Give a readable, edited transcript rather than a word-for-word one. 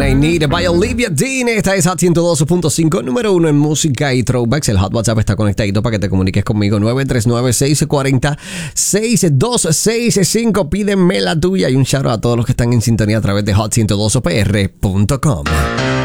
I Need by Olivia Dean. Esta es Hot 102.5, número 1 en música y throwbacks. El Hot WhatsApp está conectadito para que te comuniques conmigo. 939-640-6265. Pídeme la tuya y un shout out a todos los que están en sintonía a través de hot102pr.com.